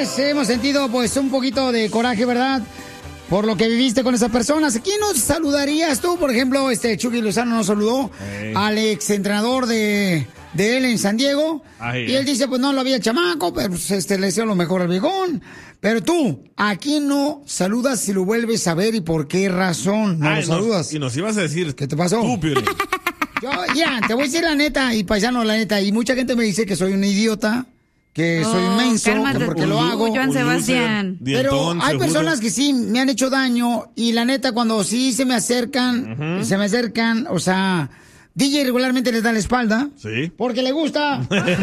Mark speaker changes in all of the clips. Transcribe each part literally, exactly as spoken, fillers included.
Speaker 1: veces hemos sentido pues un poquito de coraje, ¿verdad? Por lo que viviste con esas personas. ¿A quién nos saludarías tú? Por ejemplo, este Chucky Lozano nos saludó hey. al ex entrenador de, de él en San Diego. Ay, y él dice, pues no lo había chamaco, pero pues, este, le deseo lo mejor al viejón. Pero tú, ¿a quién no saludas si lo vuelves a ver y por qué razón no
Speaker 2: Ay,
Speaker 1: lo saludas?
Speaker 2: Nos, y nos ibas a decir...
Speaker 1: ¿Qué te pasó?
Speaker 2: Tú, Piolín.
Speaker 1: Yo, ya, te voy a decir la neta, y paisano, la neta, y mucha gente me dice que soy un idiota, que oh, soy inmenso, que porque lo hago.
Speaker 3: Joan Sebastián.
Speaker 1: Pero hay personas que sí me han hecho daño, y la neta, cuando sí se me acercan, uh-huh. se me acercan, o sea, D J regularmente les da la espalda.
Speaker 2: Sí.
Speaker 1: Porque le gusta.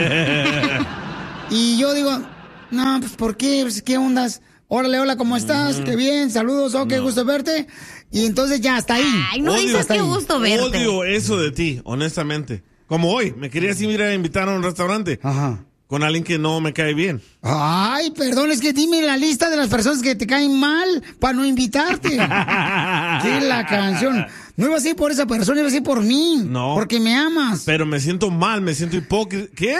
Speaker 1: Y yo digo, no, pues, ¿por qué? Pues, ¿qué ondas? Órale, hola, ¿cómo estás? Mm. Qué bien, saludos, oh, qué no. gusto verte. Y entonces ya, hasta ahí.
Speaker 3: Ay, no odio, dices qué gusto verte.
Speaker 2: Odio eso de ti, honestamente. Como hoy, me querías ir a invitar a un restaurante. Ajá. Con alguien que no me cae bien.
Speaker 1: Ay, perdón, es que dime la lista de las personas que te caen mal para no invitarte. ¿Qué la canción? No iba a ser por esa persona, iba a ser por mí. No. Porque me amas.
Speaker 2: Pero me siento mal, me siento hipócrita. ¿Qué?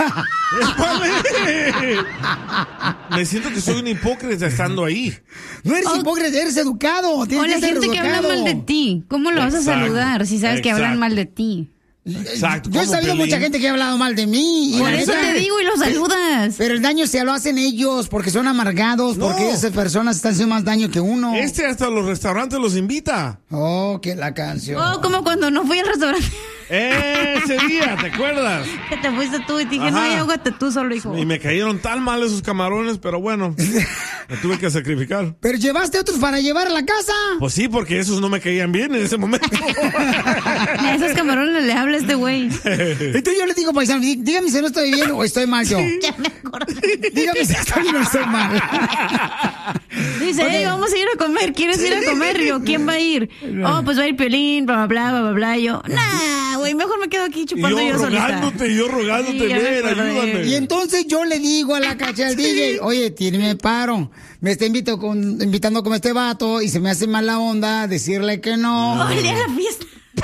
Speaker 2: Me siento que soy un hipócrita estando ahí.
Speaker 1: No eres oh. hipócrita, eres educado.
Speaker 3: O la gente que habla mal de ti. ¿Cómo lo Exacto. vas a saludar si sabes Exacto. que hablan mal de ti?
Speaker 2: Exacto.
Speaker 1: Yo he sabido Piolín? mucha gente que ha hablado mal de mí.
Speaker 3: Y Por eso neta, te digo y lo saludas.
Speaker 1: Pero el daño se lo hacen ellos porque son amargados, no. porque esas personas están haciendo más daño que uno.
Speaker 2: Este hasta los restaurantes los invita.
Speaker 1: Oh, que la canción.
Speaker 3: Oh, como cuando no fui al restaurante.
Speaker 2: Ese día, ¿te acuerdas?
Speaker 3: Que te fuiste tú y te dije, Ajá. no, ahógate tú solo, hijo.
Speaker 2: Y me cayeron tan mal esos camarones, pero bueno, me tuve que sacrificar.
Speaker 1: ¿Pero llevaste otros para llevar a la casa?
Speaker 2: Pues sí, porque esos no me caían bien en ese momento.
Speaker 3: A esos camarones le habla este güey.
Speaker 1: Entonces yo le digo, paisano, dígame si no estoy bien o estoy mal yo.
Speaker 3: Ya me acordé.
Speaker 1: Dígame si estoy bien o estoy mal.
Speaker 3: Dice, hey, vamos a ir a comer, ¿quieres ir a comer? Yo, ¿quién va a ir? No. Oh, pues va a ir Piolín, bla, bla, bla, bla, bla. Y yo, nah, güey, mejor me quedo aquí chupando
Speaker 2: y yo,
Speaker 3: yo
Speaker 2: rogándote,
Speaker 3: solita.
Speaker 2: yo rogándote,
Speaker 3: sí,
Speaker 2: ven, ayúdame.
Speaker 1: Y entonces yo le digo a la cacha del sí. D J, oye, me paro, me está invito con, invitando con este vato y se me hace mala onda decirle que no.
Speaker 3: Oye, a la fiesta.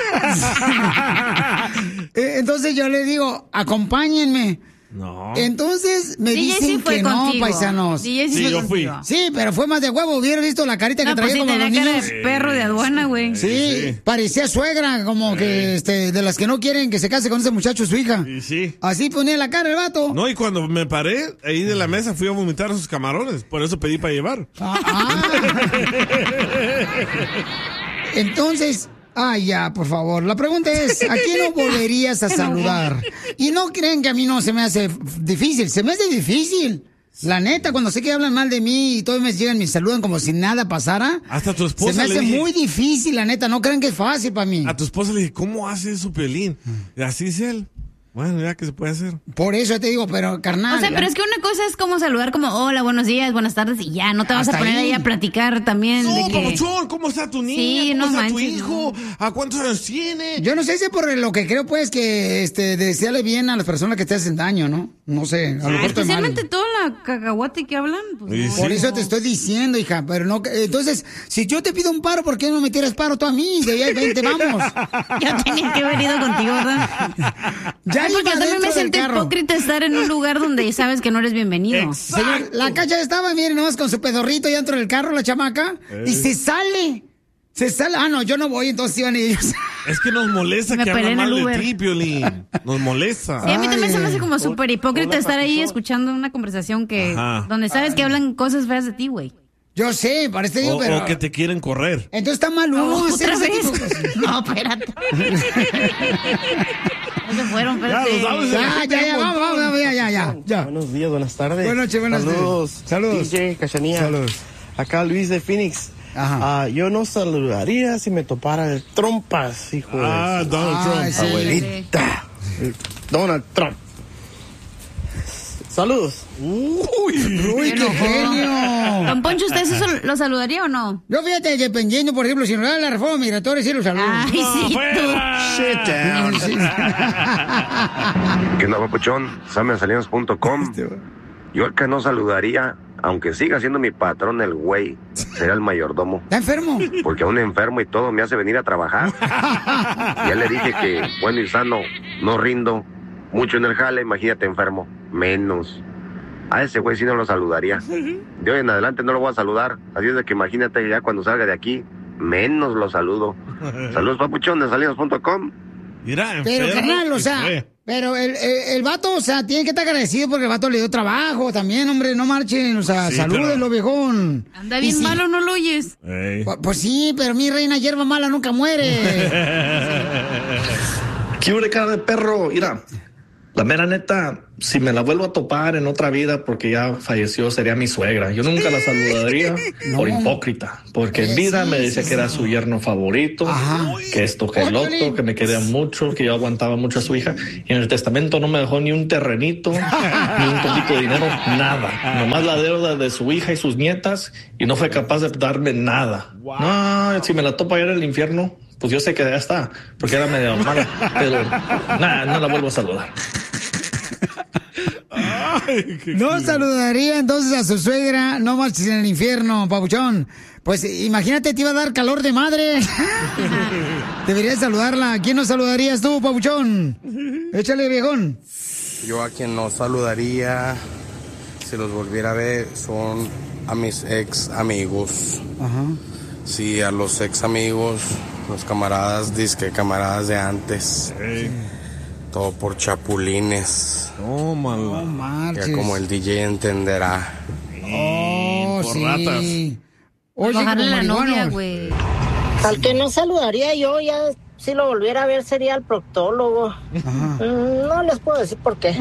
Speaker 1: Entonces yo le digo, acompáñenme.
Speaker 2: No.
Speaker 1: Entonces me
Speaker 3: D J
Speaker 1: dicen
Speaker 3: sí fue
Speaker 1: que
Speaker 3: contigo.
Speaker 1: no, paisanos.
Speaker 3: D J sí,
Speaker 2: sí
Speaker 3: fue
Speaker 2: yo
Speaker 3: contigo.
Speaker 2: fui.
Speaker 1: Sí, pero fue más de huevo. Hubiera visto la carita que
Speaker 3: no,
Speaker 1: traía
Speaker 3: pues sí,
Speaker 1: como los
Speaker 3: tenía
Speaker 1: niños.
Speaker 3: cara de perro de aduana, güey.
Speaker 1: Sí, sí, parecía suegra, como sí. que este, de las que no quieren que se case con ese muchacho su hija.
Speaker 2: Sí, sí.
Speaker 1: Así ponía la cara el vato.
Speaker 2: No, y cuando me paré ahí de la mesa fui a vomitar sus camarones. Por eso pedí para llevar.
Speaker 1: Ah, ah. Entonces... Ay, ya, por favor. La pregunta es, ¿a quién no volverías a saludar? Y no creen que a mí no se me hace difícil. Se me hace difícil. La neta, cuando sé que hablan mal de mí y todos me llegan y me saludan como si nada pasara.
Speaker 2: Hasta tu esposa
Speaker 1: se me hace
Speaker 2: le dije,
Speaker 1: muy difícil, la neta. No crean que es fácil para mí.
Speaker 2: A tu esposa le dije, ¿cómo hace eso, Piolín? Y así es él. Bueno, ya que se puede hacer.
Speaker 1: Por eso te digo, pero carnal.
Speaker 3: O sea, pero es que una cosa es como saludar como, hola, buenos días, buenas tardes, y ya, no te vas a poner ahí. ahí a platicar también.
Speaker 2: No,
Speaker 3: de que...
Speaker 2: papuchón, ¿cómo está tu niña?
Speaker 3: Sí,
Speaker 2: ¿Cómo
Speaker 3: no
Speaker 2: está
Speaker 3: manches,
Speaker 2: tu hijo?
Speaker 3: No.
Speaker 2: ¿A cuántos años tiene?
Speaker 1: Yo no sé si por lo que creo, pues, que este desearle bien a las personas que te hacen daño, ¿no? No sé, a lo mejor estoy mal.
Speaker 3: Especialmente toda la cacahuate que hablan. Pues,
Speaker 2: sí,
Speaker 3: no.
Speaker 2: sí.
Speaker 1: Por eso te estoy diciendo, hija, pero no... Entonces, si yo te pido un paro, ¿por qué no me tiras paro tú a mí? De ahí al veinte, vamos.
Speaker 3: Yo tenía que haber ido contigo, ¿verdad?
Speaker 1: Ya
Speaker 3: Ay, porque yo también me siento hipócrita estar en un lugar donde sabes que no eres bienvenido.
Speaker 1: Señor, la cacha estaba, miren, nomás con su pedorrito ya dentro del carro, la chamaca, eh. y se sale. Se sale. Ah, no, yo no voy, entonces iban ellos.
Speaker 2: Es que nos molesta que hablan mal de ti, Piolín. Nos molesta.
Speaker 3: Sí, a mí también Ay, se me hace como súper hipócrita estar ahí escuchando una conversación que Ajá. donde sabes Ay. que hablan cosas feas de ti, güey.
Speaker 1: Yo sé, parece digo,
Speaker 2: o,
Speaker 1: pero...
Speaker 2: O que te quieren correr.
Speaker 1: Entonces está mal uno
Speaker 3: oh,
Speaker 1: hacer
Speaker 3: ¿otra
Speaker 1: ese
Speaker 3: vez?
Speaker 1: tipo de...
Speaker 3: No, espérate. No se fueron, espérate.
Speaker 2: Ya,
Speaker 1: ya, ya, ya, vamos, vamos, ya, ya, ya, ya.
Speaker 4: Buenos días, buenas tardes.
Speaker 1: Buenas noches, buenas
Speaker 4: Saludos.
Speaker 1: tardes. Saludos.
Speaker 4: D J, Cachanía.
Speaker 1: Saludos.
Speaker 4: Acá Luis de Phoenix.
Speaker 1: Ajá.
Speaker 4: Uh, yo no saludaría si me topara el trompas, hijo
Speaker 2: ah,
Speaker 4: de...
Speaker 2: Donald ah, Trump.
Speaker 4: Sí. Abuelita. Sí. Donald Trump. Saludos.
Speaker 1: Uy, uy, qué genio.
Speaker 3: Don Poncho, ¿usted eso lo saludaría o no?
Speaker 1: Yo fíjate, dependiendo, por ejemplo, si nos da la reforma migratoria, sí lo saludo.
Speaker 3: Ay,
Speaker 2: no,
Speaker 3: sí,
Speaker 4: Shit down.
Speaker 5: ¿Qué onda, papuchón? samen salinas punto com. Yo el que no saludaría, aunque siga siendo mi patrón el güey, será el mayordomo.
Speaker 1: ¿Está enfermo?
Speaker 5: Porque aún enfermo y todo me hace venir a trabajar. Ya le dije que, bueno y sano, no rindo mucho en el jale, imagínate enfermo, menos. a ese güey sí no lo saludaría. De hoy en adelante no lo voy a saludar. Así es de que imagínate ya cuando salga de aquí, menos lo saludo. Saludos, papuchón, de salinas punto com.
Speaker 2: Mira,
Speaker 1: pero, carnal, o sea, pero el, el, el vato, o sea, tiene que estar agradecido porque el vato le dio trabajo también, hombre, no marchen, o sea, sí, salúdenlo, pero... viejón.
Speaker 3: Anda bien si... malo, ¿no lo oyes?
Speaker 1: Pues, pues sí, pero mi reina hierba mala nunca muere.
Speaker 6: ¿Qué hubo de cara de perro? Mira, la mera neta, si me la vuelvo a topar en otra vida porque ya falleció, sería mi suegra. Yo nunca la saludaría no. por hipócrita, porque en vida sí, me decía sí, que era sí. su yerno favorito, Ajá. que esto, que el otro, que me quería mucho, que yo aguantaba mucho a su hija. Y en el testamento no me dejó ni un terrenito, ni un poquito de dinero, nada. Nomás la deuda de su hija y sus nietas, y no fue capaz de darme nada. Wow. No, si me la topo allá en el infierno, pues yo sé que ya está, porque era medio mala, pero nada, no la vuelvo a saludar.
Speaker 1: Ay, no saludaría entonces a su suegra, no marches en el infierno, papuchón. Pues imagínate, te iba a dar calor de madre. Deberías saludarla. ¿A quién no saludarías tú, papuchón? Échale, viejón.
Speaker 7: Yo a quien no saludaría, si los volviera a ver, son a mis ex amigos. Ajá. Sí, a los ex amigos, los camaradas, disque camaradas de antes. Sí. Todo por chapulines.
Speaker 2: Oh, malo.
Speaker 7: No, ya como el D J entenderá.
Speaker 1: Oh, por sí. ratas.
Speaker 3: Oye, bajarle la novia, güey.
Speaker 8: Al que no saludaría yo, ya si lo volviera a ver, sería el proctólogo. Ajá. No les puedo decir por qué.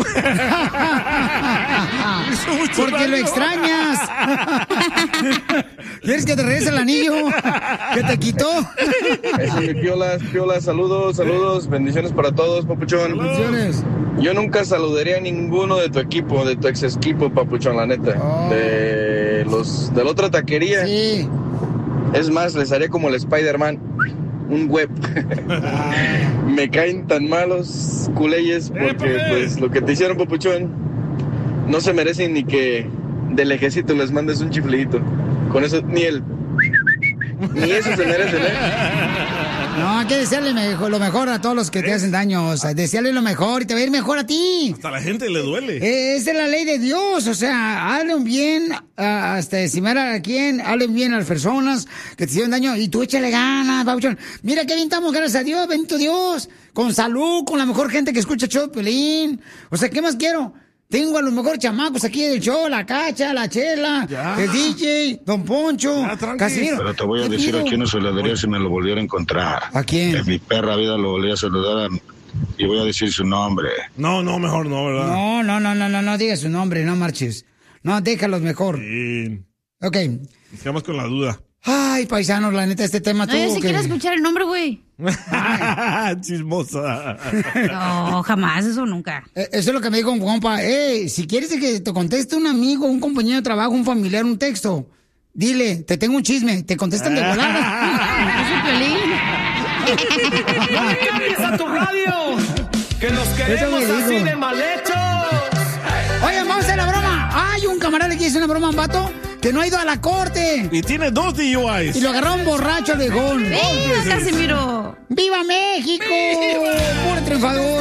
Speaker 1: Porque lo extrañas. ¿Quieres que te regrese el anillo que te quitó?
Speaker 7: Eso, mi piolas, piolas, saludos, saludos, bendiciones para todos, papuchón.
Speaker 1: Bendiciones.
Speaker 7: Yo nunca saludaría a ninguno de tu equipo, de tu ex equipo, papuchón, la neta. Oh. De los de la otra taquería.
Speaker 1: Sí.
Speaker 7: Es más, les haría como el Spider-Man, un web. Me caen tan malos culeyes porque pues lo que te hicieron, papuchón, no se merecen ni que de lejecito les mandes un chiflidito. Con eso, ni el... Ni eso se merecen, ¿eh?
Speaker 1: No, hay que desearle mejor, lo mejor a todos los que te hacen daño. O sea, desearle lo mejor y te va a ir mejor a ti.
Speaker 2: Hasta a la gente le duele.
Speaker 1: Eh, esa es la ley de Dios. O sea, hazle un bien a, hasta estimar a quien, hazle un bien a las personas que te hicieron daño y tú échale ganas, papuchón. Mira qué bien estamos, gracias a Dios, bendito Dios. Con salud, con la mejor gente que escucha el show de Pelín. O sea, ¿qué más quiero? Tengo a los mejores chamacos aquí del show, la Cacha, la Chela, ya. El D J, Don Poncho, Casimiro.
Speaker 9: Pero te voy a decir a quién no saludaría si me lo volviera a encontrar.
Speaker 1: ¿A quién?
Speaker 9: En mi perra vida lo volví a saludar y voy a decir su nombre.
Speaker 2: No, no, mejor no, ¿verdad?
Speaker 1: No, no, no, no, no, no digas su nombre, no marches. No, déjalos mejor. Sí. Ok.
Speaker 2: Nos quedamos con la duda.
Speaker 1: Ay, paisanos, la neta, este tema
Speaker 3: no,
Speaker 1: tuvo
Speaker 3: yo sí
Speaker 1: que...
Speaker 3: quiero escuchar el nombre, güey.
Speaker 2: Chismosa.
Speaker 3: No, jamás, eso nunca.
Speaker 1: Eh, eso es lo que me dijo un compa. Eh, si quieres que te conteste un amigo, un compañero de trabajo, un familiar, un texto, dile, te tengo un chisme, te contestan de volada.
Speaker 3: Es un Pelín.
Speaker 10: ¡No le cambies a tu radio! ¡Que nos queremos así de mal hechos!
Speaker 1: Oigan, vamos a hacer la broma. Hay un camarada que hizo una broma a un vato que no ha ido a la corte.
Speaker 2: Y tiene dos D U Is.
Speaker 1: Y lo agarraron borracho de gol.
Speaker 3: ¡Viva, Casimiro!
Speaker 1: ¡Viva México! ¡Puro triunfador!